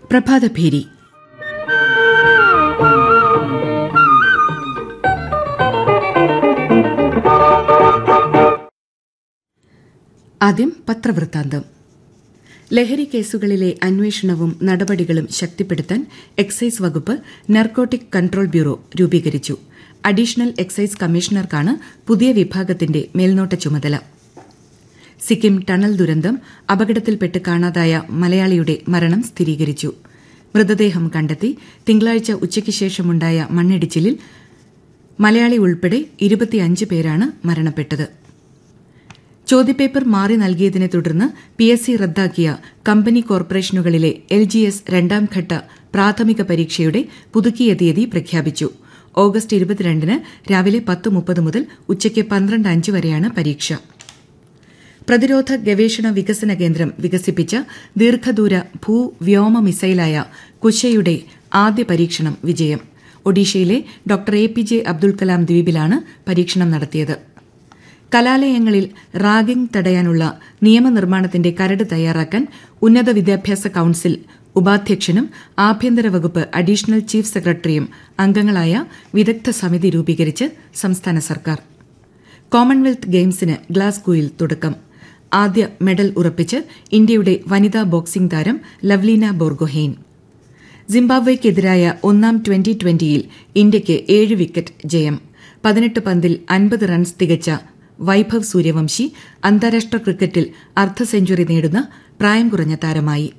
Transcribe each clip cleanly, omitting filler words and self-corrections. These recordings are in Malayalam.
പ്രഭാതഭേരി. ആദ്യം പത്രവൃത്താന്തം. ലഹരി കേസുകളിലെ അന്വേഷണവും നടപടികളും ശക്തിപ്പെടുത്താൻ എക്സൈസ് വകുപ്പ് നർക്കോട്ടിക് കൺട്രോൾ ബ്യൂറോ രൂപീകരിച്ചു. അഡീഷണൽ എക്സൈസ് കമ്മീഷണർക്കാണ് പുതിയ വിഭാഗത്തിന്റെ മേൽനോട്ട ചുമതല. സിക്കിം ടണൽ ദുരന്തം അപകടത്തിൽപ്പെട്ട് കാണാതായ മലയാളിയുടെ മരണം സ്ഥിരീകരിച്ചു. മൃതദേഹം കണ്ടെത്തി. തിങ്കളാഴ്ച ഉച്ചയ്ക്ക് ശേഷമുണ്ടായ മണ്ണിടിച്ചിലിൽ മലയാളി ഉൾപ്പെടെ 25 പേരാണ് മരണപ്പെട്ടത്. ചോദ്യപേപ്പർ മാറി നൽകിയതിനെ തുടർന്ന് PSC റദ്ദാക്കിയ കമ്പനി കോർപ്പറേഷനുകളിലെ LGS രണ്ടാംഘട്ട പ്രാഥമിക പരീക്ഷയുടെ പുതുക്കിയ തീയതി പ്രഖ്യാപിച്ചു. ഓഗസ്റ്റ് 22 രാവിലെ 10:30 മുതൽ ഉച്ചയ്ക്ക് 12:05 വരെയാണ് പരീക്ഷ. പ്രതിരോധ ഗവേഷണ വികസന കേന്ദ്രം വികസിപ്പിച്ച ദീർഘദൂര ഭൂ-വ്യോമ മിസൈലായ കുശയുടെ ആദ്യ പരീക്ഷണം വിജയം. ഒഡീഷയിലെ ഡോക്ടർ APJ അബ്ദുൽ കലാം ദ്വീപിലാണ് പരീക്ഷണം നടത്തിയത്. കലാലയങ്ങളിൽ റാഗിംഗ് തടയാനുള്ള നിയമനിർമ്മാണത്തിന്റെ കരട് തയ്യാറാക്കാൻ ഉന്നത വിദ്യാഭ്യാസ കൌൺസിൽ ഉപാധ്യക്ഷനും ആഭ്യന്തര വകുപ്പ് അഡീഷണൽ ചീഫ് സെക്രട്ടറിയും അംഗങ്ങളായ വിദഗ്ധ സമിതി രൂപീകരിച്ച് സംസ്ഥാന സർക്കാർ. കോമൺവെൽത്ത് ഗെയിംസിന് ഗ്ലാസ്ഗോയിൽ തുടക്കം. ആദ്യ മെഡൽ ഉറപ്പിച്ച് ഇന്ത്യയുടെ വനിതാ ബോക്സിംഗ് താരം ലവ്ലീന ബോർഗോഹെയ്ൻ. സിംബാബ്വെയ്ക്കെതിരായ ഒന്നാം T20യിൽ ഇന്ത്യയ്ക്ക് 7 വിക്കറ്റ് ജയം. 18 പന്തിൽ 50 റൺസ് തികച്ച വൈഭവ് സൂര്യവംശി അന്താരാഷ്ട്ര ക്രിക്കറ്റിൽ അർദ്ധ സെഞ്ചുറി നേടുന്ന പ്രായം കുറഞ്ഞ താരമായി.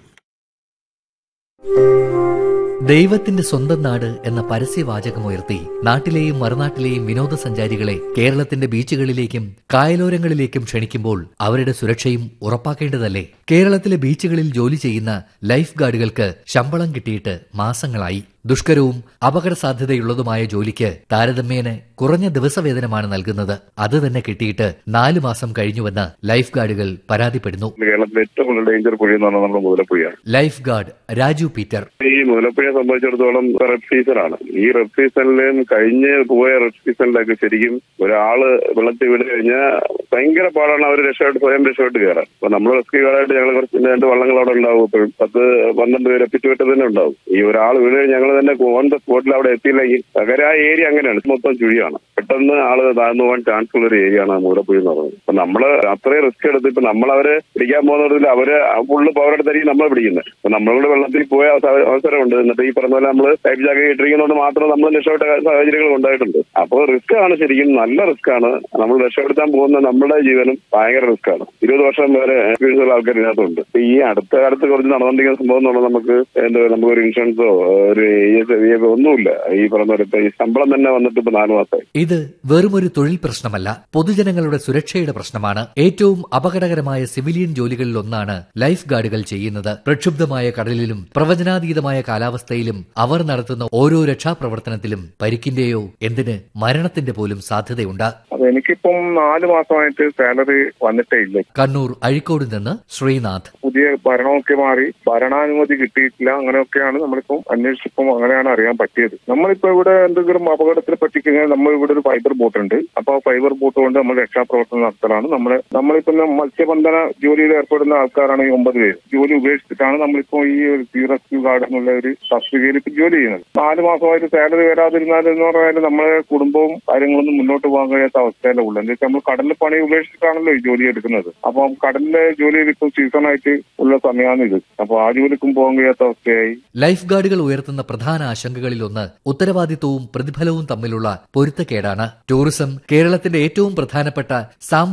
ദൈവത്തിന്റെ സ്വന്തം നാട് എന്ന പരസ്യവാചകമുയർത്തി നാട്ടിലെയും മറുനാട്ടിലെയും വിനോദസഞ്ചാരികളെ കേരളത്തിന്റെ ബീച്ചുകളിലേക്കും കായലോരങ്ങളിലേക്കും ക്ഷണിക്കുമ്പോൾ അവരുടെ സുരക്ഷയും ഉറപ്പാക്കേണ്ടതല്ലേ? കേരളത്തിലെ ബീച്ചുകളിൽ ജോലി ചെയ്യുന്ന ലൈഫ് ഗാർഡുകൾക്ക് ശമ്പളം കിട്ടിയിട്ട് മാസങ്ങളായി. ദുഷ്കരവും അപകട സാധ്യതയുള്ളതുമായ ജോലിക്ക് താരതമ്യേന കുറഞ്ഞ ദിവസവേതനമാണ് നൽകുന്നത്. അത് തന്നെ കിട്ടിയിട്ട് 4 മാസം കഴിഞ്ഞുവെന്ന് ലൈഫ് ഗാർഡുകൾ പരാതിപ്പെടുന്നു. കേരളത്തിലെ ഏറ്റവും കൂടുതൽ ഡേഞ്ചർ പുഴ എന്ന് പറഞ്ഞാൽ നമ്മുടെ മുതലപ്പുഴയാണ്. ലൈഫ് ഗാർഡ് രാജു പീറ്റർ: ഈ മുതലപ്പുഴയെ സംബന്ധിച്ചിടത്തോളം റെഡ് സീസണാണ്. ഈ റെഡ് സീസണിലും കഴിഞ്ഞ് പോയ റെഡ് സീസണിലൊക്കെ ശരിക്കും ഒരാള് വെള്ളത്തിൽ വീണ് കഴിഞ്ഞാൽ ഭയങ്കര പാടാണ്. അവർ സ്വയം രക്ഷപ്പെട്ട് കയറാൻ. അപ്പൊ നമ്മൾ റെസ്ക്യൂ ഗാർഡായിട്ട് ഞങ്ങൾ കുറച്ച് 2 വള്ളങ്ങൾ അവിടെ ഉണ്ടാവും. എപ്പോഴും 10-12 പേരെ പിറ്റുവിട്ട് തന്നെ ഉണ്ടാവും. ഈ ഒരാൾ വീണ് ഞങ്ങൾ തന്നെ ഓൺ ദ സ്പോട്ടിൽ അവിടെ എത്തിയില്ലെങ്കിൽ ആ ഏരിയ അങ്ങനെയാണ്, മൊത്തം ചുഴിയാണ്. പെട്ടെന്ന് ആള് താഴ്ന്നു പോകാൻ ചാൻസ് ഉള്ള ഒരു ഏരിയയാണ് മുതലപ്പുഴ എന്ന് പറയുന്നത്. അപ്പൊ നമ്മള് അത്രയും റിസ്ക് എടുത്ത് ഇപ്പൊ നമ്മളവരെ പിടിക്കാൻ പോകുന്നതിൽ അവര് ഫുള്ള് പവറെടുത്തായിരിക്കും നമ്മളെ പിടിക്കുന്നത്. അപ്പൊ നമ്മളുടെ വെള്ളത്തിൽ പോയ അവസരമുണ്ട്. എന്നിട്ട് ഈ പറഞ്ഞ പോലെ നമ്മള് ലൈഫ് ജാക്കറ്റ് ഇട്ടിരിക്കുന്നതുകൊണ്ട് മാത്രം നമ്മൾ രക്ഷപ്പെട്ട സാഹചര്യങ്ങൾ ഉണ്ടായിട്ടുണ്ട്. അപ്പോൾ റിസ്ക് ആണ്, ശരിക്കും നല്ല റിസ്ക് ആണ്. നമ്മൾ രക്ഷപ്പെടുത്താൻ പോകുന്ന നമ്മുടെ ജീവനും ഭയങ്കര റിസ്ക് ആണ്. 20 വർഷം വരെ എക്സ്പീരിയൻസ് ഉള്ള ആൾക്കാർ ഇതിനകത്തുണ്ട്. ഈ അടുത്ത കാലത്ത് കുറച്ച് നടന്നുകൊണ്ടിരിക്കുന്ന സംഭവം എന്നുള്ളത് നമുക്ക് നമുക്കൊരു ഇൻഷുറൻസോ ഒരു ഒന്നുമില്ല. ഈ പറഞ്ഞ പോലെ ഈ ശമ്പളം തന്നെ വന്നിട്ട് ഇപ്പൊ 4 മാസമായി. ഇത് വെറുമൊരു തൊഴിൽ പ്രശ്നമല്ല, പൊതുജനങ്ങളുടെ സുരക്ഷയുടെ പ്രശ്നമാണ്. ഏറ്റവും അപകടകരമായ സിവിലിയൻ ജോലികളിൽ ഒന്നാണ് ലൈഫ് ഗാർഡുകൾ ചെയ്യുന്നത്. പ്രക്ഷുബ്ധമായ കടലിലും പ്രവചനാതീതമായ കാലാവസ്ഥയിലും അവർ നടത്തുന്ന ഓരോ രക്ഷാപ്രവർത്തനത്തിലും പരിക്കിന്റെയോ എന്തിന് മരണത്തിന്റെ പോലും സാധ്യതയുണ്ട്. എനിക്കിപ്പം 4 മാസമായിട്ട് സാലറി വന്നിട്ടേ ഇല്ല. കണ്ണൂർ അഴീക്കോട് നിന്ന് ശ്രീനാഥ്: പുതിയ ഭരണമൊക്കെ മാറി ഭരണാനുമതി കിട്ടിയിട്ടില്ല. അങ്ങനെയൊക്കെയാണ് നമ്മളിപ്പം അന്വേഷിച്ചപ്പം അങ്ങനെയാണ് അറിയാൻ പറ്റിയത്. നമ്മളിപ്പോ ഇവിടെ എന്തെങ്കിലും അപകടത്തിൽ പറ്റിക്കഴിഞ്ഞാൽ നമ്മൾ ഇവിടെ ഒരു ഫൈബർ ബോട്ട് ഉണ്ട്. അപ്പൊ ആ ഫൈബർ ബോട്ട് കൊണ്ട് നമ്മൾ രക്ഷാപ്രവർത്തനം നടത്തലാണ്. നമ്മളിപ്പോ മത്സ്യബന്ധന ജോലിയിൽ ഏർപ്പെടുന്ന ആൾക്കാരാണ് ഈ 9 പേര്. ജോലി ഉപേക്ഷിച്ചിട്ടാണ് നമ്മളിപ്പോ ഈ സീ റെസ്ക്യൂ ഗാർഡ് എന്നുള്ള ഒരു തസ്തികയിൽ ഇപ്പൊ ജോലി ചെയ്യുന്നത്. 4 മാസമായിട്ട് സാലറി വരാതിരുന്നാൽ എന്ന് പറഞ്ഞാൽ നമ്മളെ കുടുംബവും കാര്യങ്ങളൊന്നും മുന്നോട്ട് പോകാൻ കഴിയാത്ത അവസ്ഥയല്ലേ ഉള്ളൂ. എന്താ വെച്ചാൽ നമ്മൾ കടലിൽ പണി ഉപേക്ഷിച്ചിട്ടാണല്ലോ ഈ ജോലി എടുക്കുന്നത്. അപ്പം കടലിലെ ജോലിയിൽ ഇപ്പം സീസണായിട്ട് ഉള്ള സമയമാണ് ഇത്. അപ്പൊ ആ ജോലിക്കും പോകാൻ കഴിയാത്ത അവസ്ഥയായി. ലൈഫ് ഗാർഡുകൾ ഉയർത്തുന്ന പ്രധാന ആശങ്കകളിലൊന്ന് ഉത്തരവാദിത്വവും പ്രതിഫലവും തമ്മിലുള്ള പൊരുത്തക്കേടാണ്. ടൂറിസം കേരളത്തിന്റെ ഏറ്റവും പ്രധാനപ്പെട്ട